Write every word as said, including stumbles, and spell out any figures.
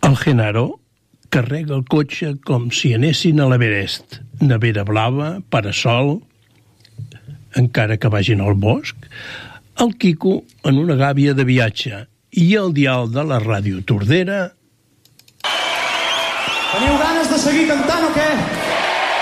El Genaro carrega el cotxe com si anessin a l'Everest. Nevera blava, parasol, encara que vagin al bosc. El Quico en una gàbia de viatge i el dial de la ràdio Tordera. Teniu ganes de seguir cantant o què?